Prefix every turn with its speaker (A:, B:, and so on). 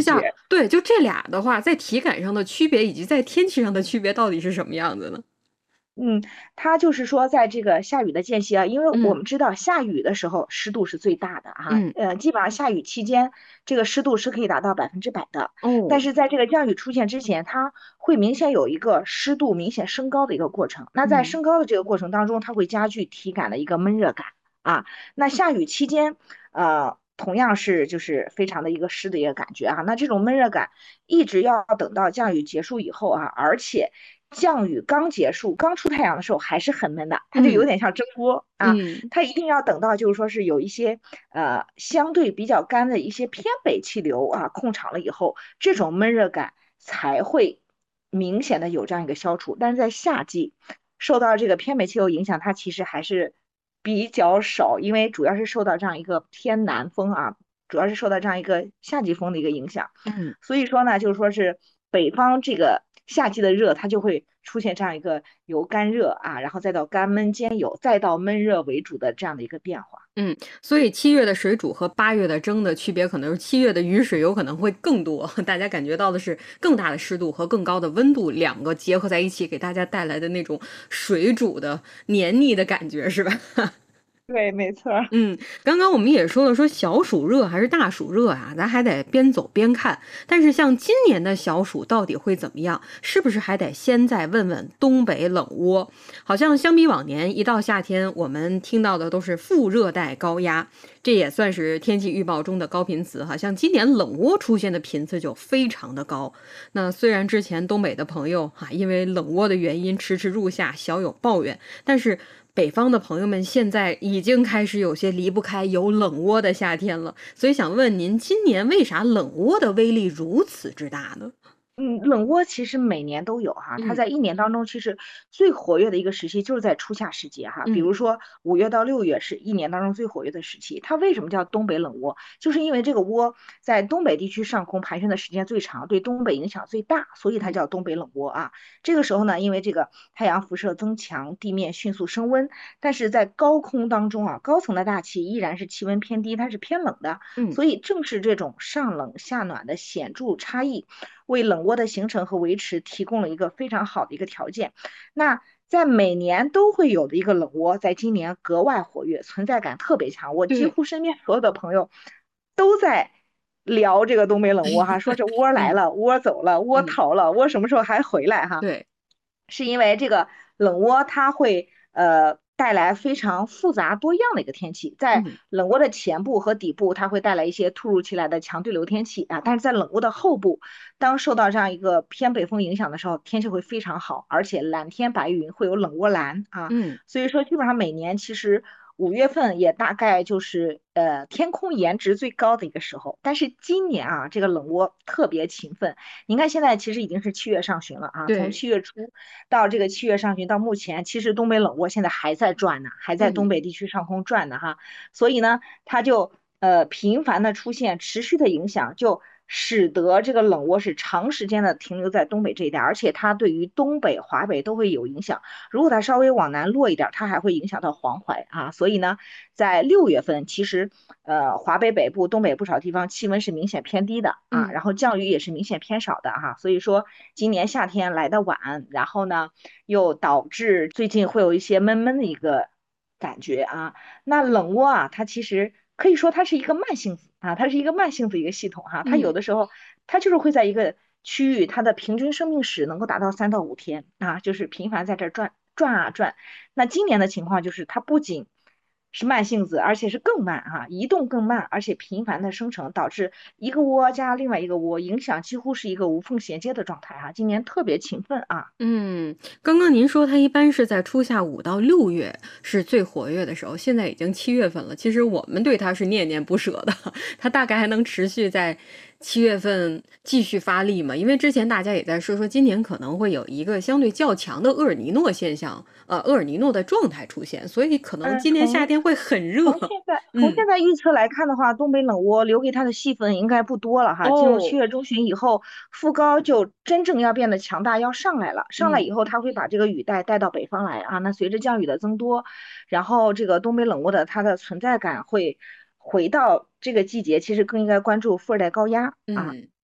A: 像
B: 觉。
A: 对，就这俩的话，在体感上的区别以及在天气上的区别到底是什么样子呢？
B: 嗯，它就是说，在这个下雨的间隙啊，因为我
A: 嗯
B: 们知道下雨的时候湿度是最大的哈，
A: 嗯，
B: 基本上下雨期间这个湿度是可以达到100%的，但
A: 哦，
B: 是在这个降雨出现之前，它会明显有一个湿度明显升高的一个过程。那在
A: 嗯
B: 升高的这个过程当中，它会加剧体感的一个闷热感啊。那下雨期间，同样是就是非常的一个湿的一个感觉啊。那这种闷热感一直要等到降雨结束以后啊，而且降雨刚结束、刚出太阳的时候还是很闷的，它就有
A: 嗯
B: 点像蒸锅啊。
A: 嗯
B: 它一定要等到就是说是有一些相对比较干的一些偏北气流啊控场了以后，这种闷热感才会明显的有这样一个消除。但是在夏季受到这个偏北气流影响，它其实还是比较少，因为主要是受到这样一个偏南风啊，主要是受到这样一个夏季风的一个影响。
A: 嗯。
B: 所以说呢，就是说是北方这个夏季的热，它就会出现这样一个由干热啊，然后再到干闷兼有，再到闷热为主的这样的一个变化。
A: 嗯，所以7月的水煮和8月的蒸的区别，可能是7月的雨水有可能会更多，大家感觉到的是更大的湿度和更高的温度，两个结合在一起，给大家带来的那种水煮的黏腻的感觉，是吧？
B: 对，没错儿。
A: 嗯，刚刚我们也说了，说小暑热还是大暑热啊，咱还得边走边看。但是像今年的小暑到底会怎么样？是不是还得先再问问东北冷窝？好像相比往年，一到夏天，我们听到的都是副热带高压，这也算是天气预报中的高频词哈。像今年冷窝出现的频次就非常的高。那虽然之前东北的朋友哈，因为冷窝的原因迟迟入夏，小有抱怨，但是北方的朋友们现在已经开始有些离不开有冷窝的夏天了，所以想问您，今年为啥冷窝的威力如此之大呢？
B: 冷窝其实每年都有哈，它
A: 嗯
B: 在一年当中其实最活跃的一个时期就是在初夏时节哈，比
A: 嗯
B: 如说5月到6月是一年当中最活跃的时期。它为什么叫东北冷窝？就是因为这个窝在东北地区上空盘旋的时间最长，对东北影响最大，所以它
A: 嗯
B: 叫东北冷窝啊。这个时候呢，因为这个太阳辐射增强，地面迅速升温，但是在高空当中啊，高层的大气依然是气温偏低，它是偏冷的，
A: 嗯
B: 所以正是这种上冷下暖的显著差异。为冷窝的形成和维持提供了一个非常好的一个条件。那在每年都会有的一个冷窝，在今年格外活跃，存在感特别强。我几
A: 对，
B: 乎身边所有的朋友都在聊这个东北冷窝哈，说这窝来
A: 嗯
B: 了，窝走了，窝
A: 嗯，
B: 逃了，窝什么时候还回来哈？
A: 对，
B: 是因为这个冷窝它会带来非常复杂多样的一个天气，在
A: 嗯
B: 冷窝的前部和底部，它会带来一些突如其来的强对流天气啊，但是在冷窝的后部，当受到这样一个偏北风影响的时候，天气会非常好，而且蓝天白云会有冷窝蓝啊，
A: 嗯。
B: 所以说基本上每年其实5月份也大概就是天空颜值最高的一个时候，但是今年啊这个冷窝特别勤奋，您看现在其实已经是7月上旬了啊，从
A: 对，
B: 7月初到这个7月上旬到目前，其实东北冷窝现在还在转呢，还在东
A: 嗯
B: 北地区上空转呢哈，所以呢，它就频繁的出现持续的影响，就使得这个冷窝是长时间的停留在东北这一带，而且它对于东北、华北都会有影响。如果它稍微往南落一点，它还会影响到黄淮啊。所以呢，在6月份，其实华北北部、东北不少地方气温是明显偏低的啊，
A: 嗯。
B: 然后降雨也是明显偏少的哈。所以说今年夏天来的晚，然后呢又导致最近会有一些闷闷的一个感觉啊。那冷窝啊，它其实可以说它是一个慢性子啊，它是一个慢性子一个系统哈。它有
A: 嗯
B: 的时候它就是会在一个区域，它的平均生命史能够达到3到5天啊，就是频繁在这转转啊转。那今年的情况就是它不仅是慢性子，而且是更慢哈，移动更慢，而且频繁的生成，导致一个窝加另外一个窝，影响几乎是一个无缝衔接的状态哈。今年特别勤奋啊。
A: 嗯，刚刚您说它一般是在初夏5到6月是最活跃的时候，现在已经7月份了。其实我们对它是念念不舍的，它大概还能持续在7月份继续发力嘛？因为之前大家也在说今年可能会有一个相对较强的厄尔尼诺现象，厄尔尼诺的状态出现，所以可能
B: 嗯，
A: 今年夏天会很热。
B: 从
A: 嗯，
B: 现在预测来看的话，东北冷窝留给它的戏份应该不多了哈。进入七
A: 哦，
B: 月中旬以后，副高就真正要变得强大，要上来了。上来
A: 嗯。
B: 以后，它会把这个雨带到北方来啊。那随着降雨的增多，然后这个东北冷窝的它的存在感会回到这个季节，其实更应该关注副热带高压啊。
A: 嗯，